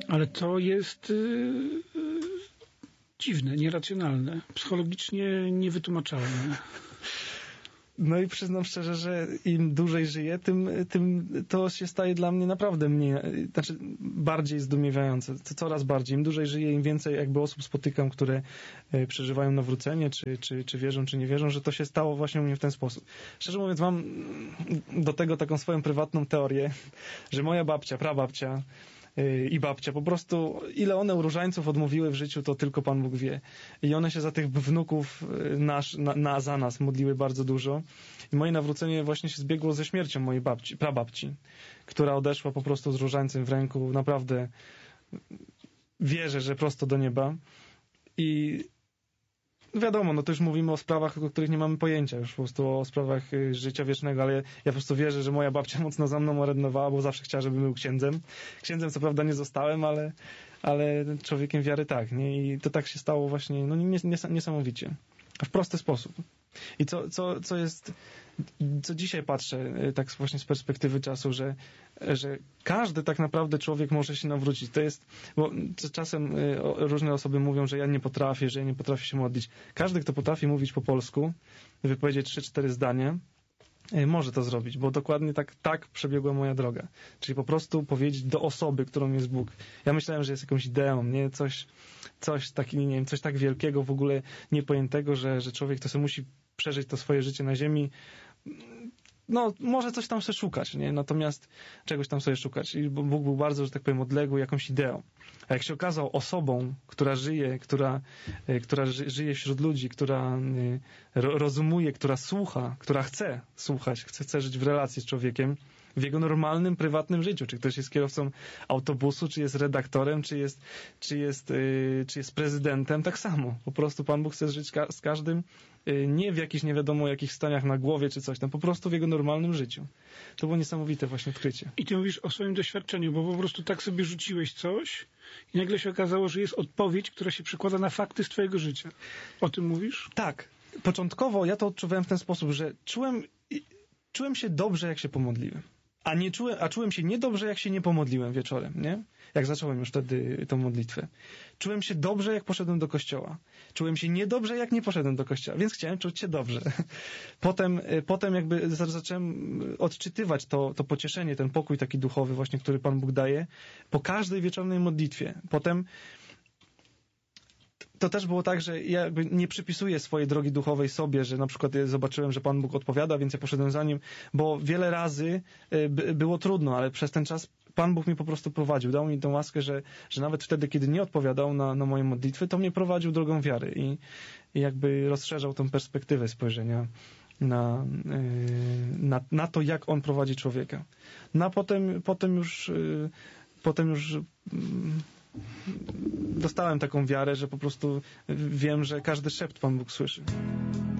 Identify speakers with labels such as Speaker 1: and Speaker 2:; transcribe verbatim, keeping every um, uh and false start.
Speaker 1: Ale to jest yy, dziwne, nieracjonalne, psychologicznie niewytłumaczalne.
Speaker 2: No i przyznam szczerze, że im dłużej żyję, tym, tym to się staje dla mnie naprawdę mniej, znaczy bardziej zdumiewające. Coraz bardziej. Im dłużej żyję, im więcej jakby osób spotykam, które przeżywają nawrócenie, czy, czy, czy wierzą, czy nie wierzą, że to się stało właśnie u mnie w ten sposób. Szczerze mówiąc, mam do tego taką swoją prywatną teorię, że moja babcia, prababcia i babcia, po prostu ile one różańców odmówiły w życiu, to tylko Pan Bóg wie. I one się za tych wnuków nasz, na, na, za nas modliły bardzo dużo. I moje nawrócenie właśnie się zbiegło ze śmiercią mojej babci, prababci, która odeszła po prostu z różańcem w ręku. Naprawdę wierzę, że prosto do nieba. I wiadomo, no to już mówimy o sprawach, o których nie mamy pojęcia, już po prostu o sprawach życia wiecznego, ale ja, ja po prostu wierzę, że moja babcia mocno za mną orędowała, bo zawsze chciała, żebym był księdzem. Księdzem co prawda nie zostałem, ale, ale człowiekiem wiary tak, nie? I to tak się stało właśnie, no nies, nies, niesamowicie. W prosty sposób. I co, co, co jest, co dzisiaj patrzę, tak właśnie z perspektywy czasu, że, że każdy tak naprawdę człowiek może się nawrócić. To jest, bo czasem różne osoby mówią, że ja nie potrafię, że ja nie potrafię się modlić. Każdy, kto potrafi mówić po polsku, wypowiedzieć trzy, cztery zdania, może to zrobić, bo dokładnie tak, tak przebiegła moja droga. Czyli po prostu powiedzieć do osoby, którą jest Bóg. Ja myślałem, że jest jakąś ideą, nie? Coś, coś takiego, nie wiem, coś tak wielkiego, w ogóle niepojętego, że, że człowiek to sobie musi przeżyć to swoje życie na ziemi. No, może coś tam sobie szukać, nie? Natomiast czegoś tam sobie szukać. I Bóg był bardzo, że tak powiem, odległy jakąś ideą. A jak się okazał osobą, która żyje, która, która żyje wśród ludzi, która rozumuje, która słucha, która chce słuchać, chce, chce żyć w relacji z człowiekiem, w jego normalnym, prywatnym życiu. Czy ktoś jest kierowcą autobusu, czy jest redaktorem, czy jest, czy jest, yy, czy jest prezydentem, tak samo. Po prostu Pan Bóg chce żyć ka- z każdym, yy, nie w jakichś nie wiadomo jakich staniach na głowie, czy coś tam, po prostu w jego normalnym życiu. To było niesamowite właśnie odkrycie.
Speaker 1: I ty mówisz o swoim doświadczeniu, bo po prostu tak sobie rzuciłeś coś i nagle się okazało, że jest odpowiedź, która się przekłada na fakty z twojego życia. O tym mówisz?
Speaker 2: Tak. Początkowo ja to odczuwałem w ten sposób, że czułem, czułem się dobrze, jak się pomodliłem. A, nie czułem, a czułem się niedobrze, jak się nie pomodliłem wieczorem, nie? Jak zacząłem już wtedy tą modlitwę. Czułem się dobrze, jak poszedłem do kościoła. Czułem się niedobrze, jak nie poszedłem do kościoła, więc chciałem czuć się dobrze. Potem, potem jakby zacząłem odczytywać to, to pocieszenie, ten pokój taki duchowy właśnie, który Pan Bóg daje po każdej wieczornej modlitwie. Potem to też było tak, że ja jakby nie przypisuję swojej drogi duchowej sobie, że na przykład zobaczyłem, że Pan Bóg odpowiada, więc ja poszedłem za Nim, bo wiele razy by, było trudno, ale przez ten czas Pan Bóg mnie po prostu prowadził. Dał mi tę łaskę, że, że nawet wtedy, kiedy nie odpowiadał na, na moje modlitwy, to mnie prowadził drogą wiary i, i jakby rozszerzał tę perspektywę spojrzenia na, na, na to, jak On prowadzi człowieka. No a potem, potem już potem już dostałem taką wiarę, że po prostu wiem, że każdy szept Pan Bóg słyszy.